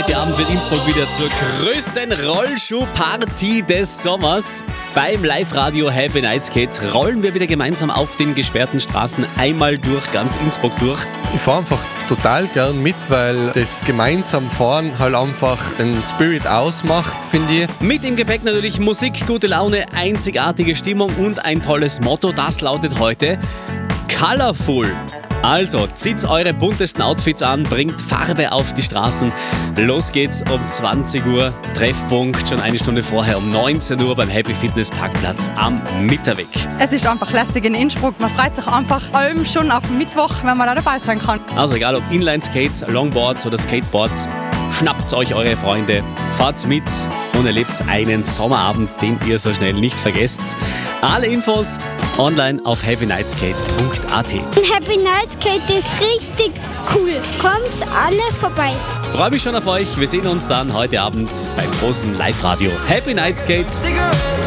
Heute Abend wird Innsbruck wieder zur größten Rollschuhparty des Sommers. Beim Live-Radio Happy Night Skate rollen wir wieder gemeinsam auf den gesperrten Straßen einmal durch ganz Innsbruck durch. Ich fahre einfach total gern mit, weil das gemeinsam Fahren halt einfach den Spirit ausmacht, finde ich. Mit im Gepäck natürlich Musik, gute Laune, einzigartige Stimmung und ein tolles Motto. Das lautet heute Colorful. Also, zieht eure buntesten Outfits an, bringt Farbe auf die Straßen. Los geht's um 20 Uhr. Treffpunkt schon eine Stunde vorher um 19 Uhr beim Happy Fitness Parkplatz am Mitterweg. Es ist einfach lässig in Innsbruck. Man freut sich einfach schon auf Mittwoch, wenn man da dabei sein kann. Also egal ob Inline-Skates, Longboards oder Skateboards, schnappt euch eure Freunde, fahrt mit und erlebt einen Sommerabend, den ihr so schnell nicht vergesst. Alle Infos online auf happynightskate.at. Happy Night Skate ist richtig cool. Kommt alle vorbei. Freue mich schon auf euch. Wir sehen uns dann heute Abend beim großen Live-Radio Happy Night Skate.